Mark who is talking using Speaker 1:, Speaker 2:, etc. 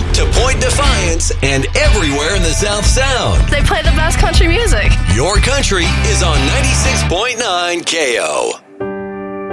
Speaker 1: to Point Defiance and everywhere in the South Sound.
Speaker 2: They play the best country music.
Speaker 1: Your country is on 96.9 KO.